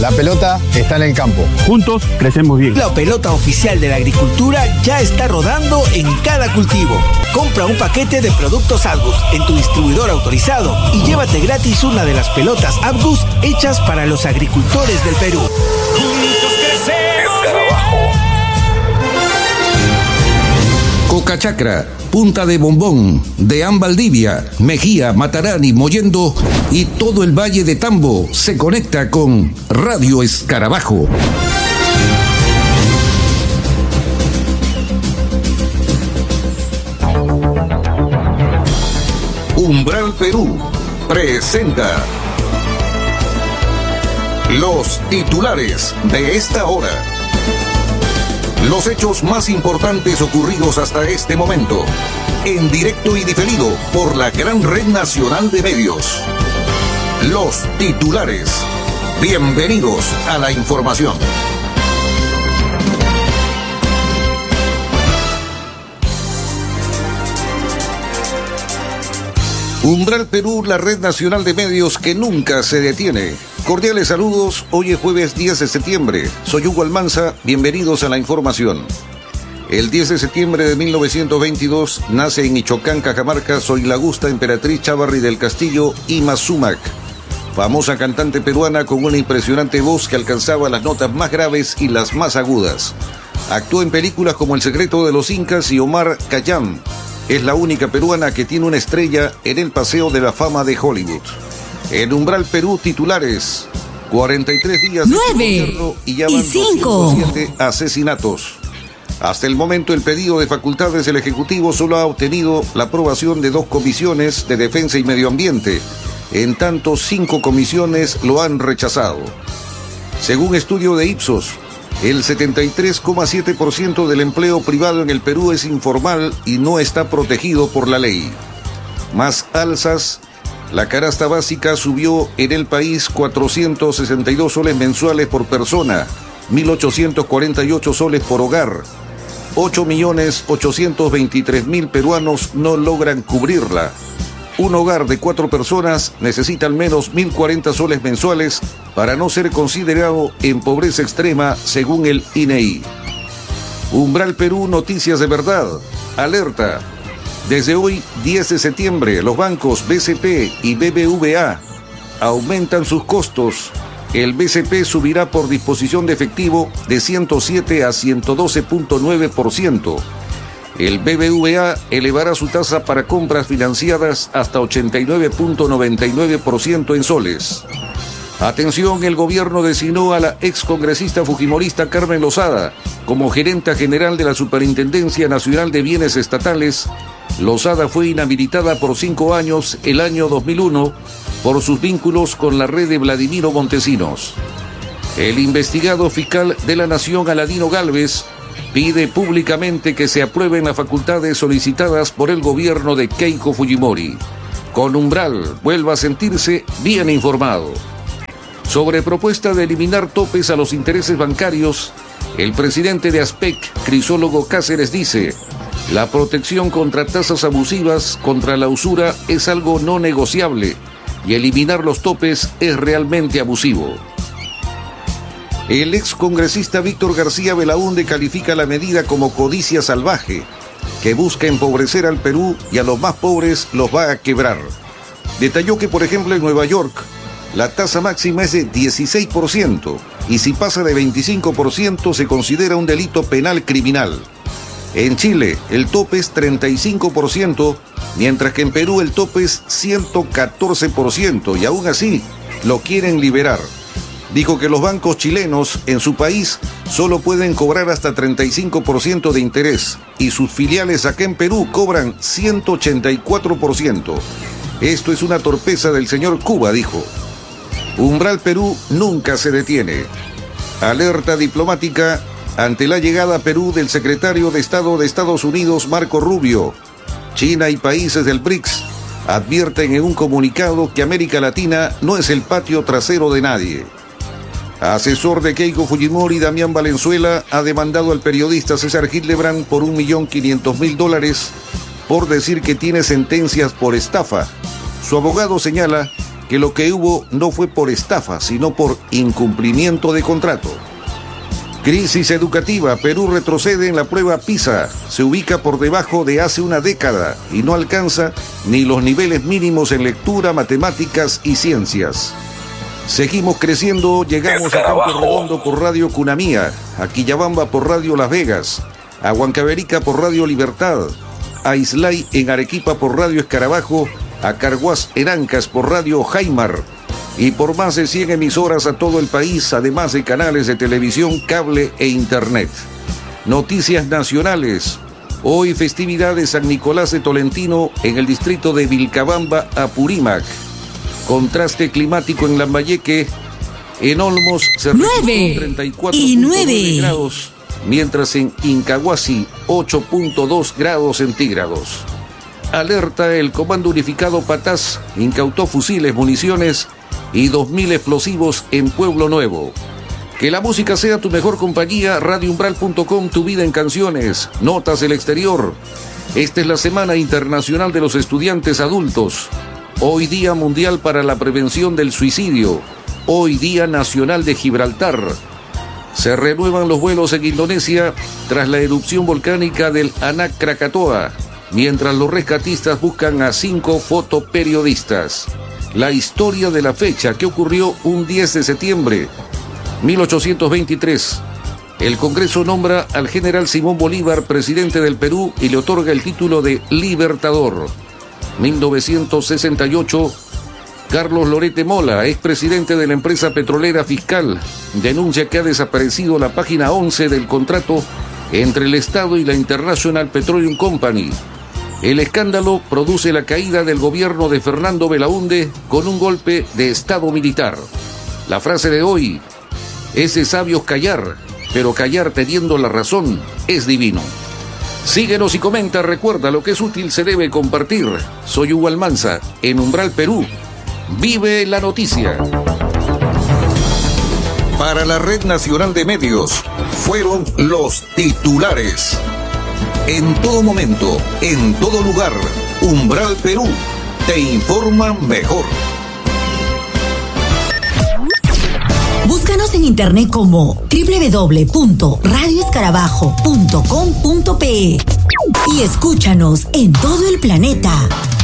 La pelota está en el campo. Juntos crecemos bien. La pelota oficial de la agricultura ya está rodando en cada cultivo. Compra un paquete de productos Abgus en tu distribuidor autorizado y llévate gratis una de las pelotas Abgus hechas para los agricultores del Perú. Juntos crecemos. Escarabajo. Cocachacra, Punta de Bombón, Deán Valdivia, Mejía, Matarani, Mollendo y todo el Valle de Tambo se conecta con Radio Escarabajo. Umbral Perú presenta los titulares de esta hora. Los hechos más importantes ocurridos hasta este momento, en directo y diferido por la gran red nacional de medios. Los titulares. Bienvenidos a la información. Umbral Perú, la red nacional de medios que nunca se detiene. Cordiales saludos, hoy es jueves 10 de septiembre. Soy Hugo Almanza, bienvenidos a la información. El 10 de septiembre de 1922 nace en Ichocán, Cajamarca, Soy la Gusta Emperatriz Chávarri del Castillo Ima Sumac, famosa cantante peruana con una impresionante voz que alcanzaba las notas más graves y las más agudas. Actuó en películas como El secreto de los Incas y Omar Khayyam. Es la única peruana que tiene una estrella en el Paseo de la Fama de Hollywood. En Umbral Perú, titulares. 43 días de gobierno y ya van 207 asesinatos. Hasta el momento, el pedido de facultades del Ejecutivo solo ha obtenido la aprobación de 2 comisiones de Defensa y Medio Ambiente. En tanto, 5 comisiones lo han rechazado. Según estudio de Ipsos, el 73,7% del empleo privado en el Perú es informal y no está protegido por la ley. Más alzas. La canasta básica subió en el país 462 soles mensuales por persona, 1.848 soles por hogar. 8.823.000 peruanos no logran cubrirla. Un hogar de 4 personas necesita al menos 1.040 soles mensuales para no ser considerado en pobreza extrema, según el INEI. Umbral Perú, noticias de verdad. Alerta. Desde hoy, 10 de septiembre, los bancos BCP y BBVA aumentan sus costos. El BCP subirá por disposición de efectivo de 107 a 112.9%. El BBVA elevará su tasa para compras financiadas hasta 89.99% en soles. Atención, el gobierno designó a la excongresista fujimorista Carmen Lozada como gerenta general de la Superintendencia Nacional de Bienes Estatales. Lozada fue inhabilitada por 5 años el año 2001 por sus vínculos con la red de Vladimiro Montesinos. El investigado fiscal de la Nación, Aladino Gálvez, pide públicamente que se aprueben las facultades solicitadas por el gobierno de Keiko Fujimori. Con Umbral, vuelva a sentirse bien informado. Sobre propuesta de eliminar topes a los intereses bancarios, el presidente de ASPEC, Crisólogo Cáceres, dice: la protección contra tasas abusivas, contra la usura, es algo no negociable y eliminar los topes es realmente abusivo. El excongresista Víctor García Belaúnde califica la medida como codicia salvaje, que busca empobrecer al Perú y a los más pobres los va a quebrar. Detalló que, por ejemplo, en Nueva York, la tasa máxima es de 16% y si pasa de 25% se considera un delito penal criminal. En Chile, el tope es 35%, mientras que en Perú el tope es 114% y aún así lo quieren liberar. Dijo que los bancos chilenos en su país solo pueden cobrar hasta 35% de interés y sus filiales acá en Perú cobran 184%. Esto es una torpeza del señor Cuba, dijo. Umbral Perú nunca se detiene. Alerta diplomática ante la llegada a Perú del secretario de Estado de Estados Unidos, Marco Rubio. China y países del BRICS advierten en un comunicado que América Latina no es el patio trasero de nadie. Asesor de Keiko Fujimori, Damián Valenzuela, ha demandado al periodista César Hildebrand por $1.500.000 por decir que tiene sentencias por estafa. Su abogado señala que lo que hubo no fue por estafa, sino por incumplimiento de contrato. Crisis educativa. Perú retrocede en la prueba PISA. Se ubica por debajo de hace una década y no alcanza ni los niveles mínimos en lectura, matemáticas y ciencias. Seguimos creciendo, llegamos a Campo Redondo por Radio Cunamía, a Quillabamba por Radio Las Vegas, a Huancavelica por Radio Libertad, a Islay en Arequipa por Radio Escarabajo, a Carhuaz en Ancas por Radio Jaimar, y por más de 100 emisoras a todo el país, además de canales de televisión, cable e internet. Noticias nacionales. Hoy festividad de San Nicolás de Tolentino en el distrito de Vilcabamba, Apurímac. Contraste climático en Lambayeque. En Olmos se registró 34.9 grados, mientras en Incahuasi 8.2 grados centígrados. Alerta, el Comando Unificado Patás incautó fusiles, municiones y 2.000 explosivos en Pueblo Nuevo. Que la música sea tu mejor compañía. RadioUmbral.com, tu vida en canciones. Notas del exterior. Esta es la Semana Internacional de los Estudiantes Adultos. Hoy Día Mundial para la Prevención del Suicidio. Hoy Día Nacional de Gibraltar. Se renuevan los vuelos en Indonesia tras la erupción volcánica del Anak Krakatoa, mientras los rescatistas buscan a 5 fotoperiodistas. La historia de la fecha, que ocurrió un 10 de septiembre, 1823. El Congreso nombra al general Simón Bolívar presidente del Perú y le otorga el título de Libertador. 1968. Carlos Lorete Mola, expresidente de la empresa petrolera Fiscal, denuncia que ha desaparecido la página 11 del contrato entre el Estado y la International Petroleum Company. El escándalo produce la caída del gobierno de Fernando Belaúnde con un golpe de Estado militar. La frase de hoy: es de sabios callar, pero callar teniendo la razón es divino. Síguenos y comenta, recuerda, lo que es útil se debe compartir. Soy Hugo Almanza, en Umbral Perú. Vive la noticia. Para la Red Nacional de Medios, fueron los titulares. En todo momento, en todo lugar, Umbral Perú te informa mejor. Búscanos en internet como www.radioescarabajo.com.pe y escúchanos en todo el planeta.